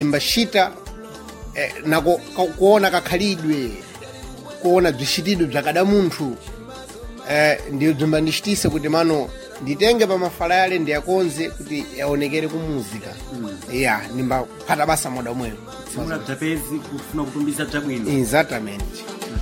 mbashita nako kuona kakhalidwe kuona bzishitidwe bzakada munthu ndiyo bzimba ndishitise kuti mano nditenge pa mafala yale ndiyakonze kuti yaonekere ku muzika ya nimbaphata basa moda omweyo simuna bzapezi kufuna kutumbisa bzabwino exatamente